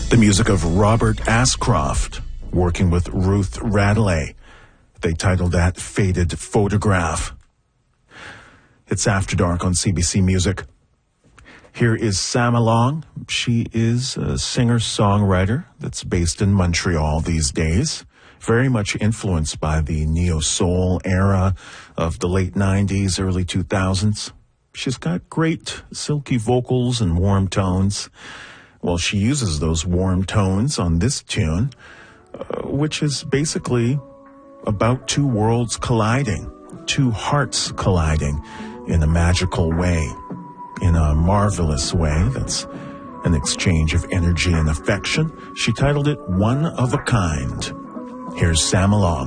The music of Robert Ashcroft, working with Ruth Radley. They titled that Faded Photograph. It's After Dark on CBC Music. Here is Sam Along. She is a singer-songwriter that's based in Montreal these days. Very much influenced by the neo-soul era of the late 90s, early 2000s. She's got great silky vocals and warm tones. Well, she uses those warm tones on this tune, which is basically about two worlds colliding, two hearts colliding in a magical way, in a marvelous way that's an exchange of energy and affection. She titled it One of a Kind. Here's Sam Along.